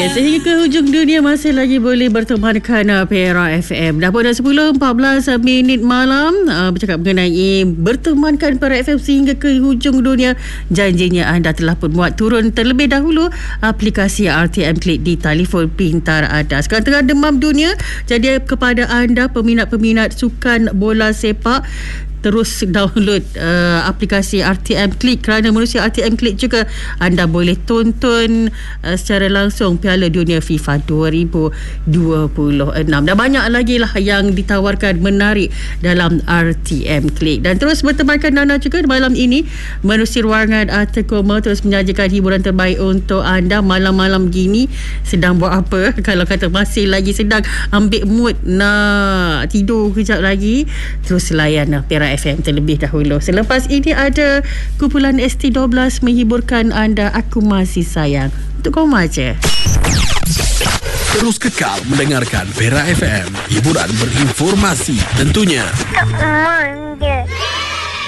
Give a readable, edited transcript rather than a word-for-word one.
Sehingga ke hujung dunia masih lagi boleh bertemankan Perak FM. Dah pun dah 10.14 minit malam. Bercakap mengenai bertemankan Perak FM sehingga ke hujung dunia. Janjinya anda telah pun muat turun terlebih dahulu aplikasi RTM Klik di telefon pintar anda. Sekarang tengah demam dunia. Jadi kepada anda peminat-peminat sukan bola sepak, terus download aplikasi RTM Klik, kerana melalui RTM Klik juga anda boleh tonton secara langsung Piala Dunia FIFA 2026. Dan banyak lagi lah yang ditawarkan menarik dalam RTM Klik. Dan terus bertemankan Nana juga malam ini menerusi ruangan Tekoma, terus menyajikan hiburan terbaik untuk anda malam-malam gini. Sedang buat apa? Kalau kata masih lagi sedang ambil mood nak tidur kejap lagi, terus layan Perak FM terlebih dahulu. Selepas ini ada kumpulan ST12 menghiburkan anda Aku Masih Sayang. Untuk kau aja. Terus kekal mendengarkan Perak FM, hiburan berinformasi tentunya. Tak manja.